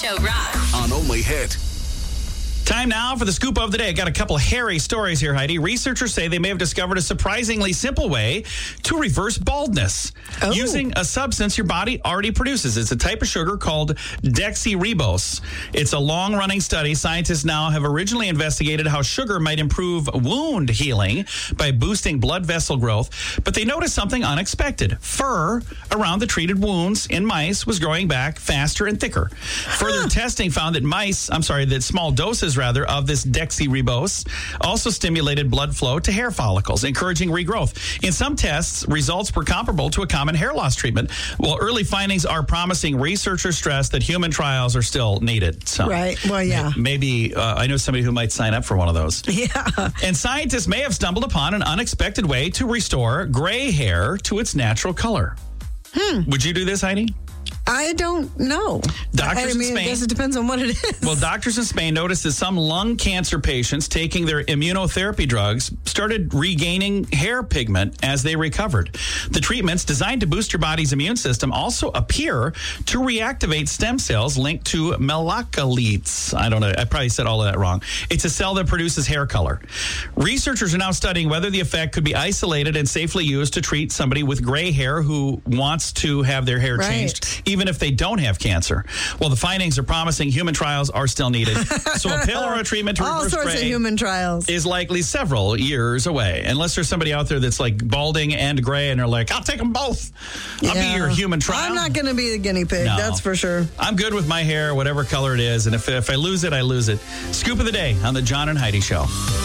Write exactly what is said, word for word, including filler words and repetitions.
Show rocks. On Only Hit. Time now for the scoop of the day. Got a couple hairy stories here, Heidi. Researchers say they may have discovered a surprisingly simple way to reverse baldness Oh. using a substance your body already produces. It's a type of sugar called deoxyribose. It's a long-running study. Scientists now have originally investigated how sugar might improve wound healing by boosting blood vessel growth, but they noticed something unexpected. Fur around the treated wounds in mice was growing back faster and thicker. Further testing found that mice, I'm sorry, that small doses rather of this deoxyribose also stimulated blood flow to hair follicles, encouraging regrowth. In some tests, results were comparable to a common hair loss treatment. While early findings are promising, researchers stress that human trials are still needed. So Right. Well, yeah. Maybe uh, I know somebody who might sign up for one of those. Yeah. And scientists may have stumbled upon an unexpected way to restore gray hair to its natural color. Hmm. Would you do this, Heidi? I don't know. Doctors I in mean, Spain- I guess it depends on what it is. Well, doctors in Spain noticed that some lung cancer patients taking their immunotherapy drugs started regaining hair pigment as they recovered. The treatments designed to boost your body's immune system also appear to reactivate stem cells linked to melanocytes. I don't know. I probably said all of that wrong. It's a cell that produces hair color. Researchers are now studying whether the effect could be isolated and safely used to treat somebody with gray hair who wants to have their hair Right. changed, even if they don't have cancer. Well, the findings are promising. Human trials are still needed. So a pill or a treatment to All reverse sorts of gray human trials. is likely several years away. Unless there's somebody out there that's like balding and gray and they're like, I'll take them both. I'll Yeah. be your human trial. I'm not going to be the guinea pig. No. That's for sure. I'm good with my hair, whatever color it is. And if, if I lose it, I lose it. Scoop of the day on the John and Heidi Show.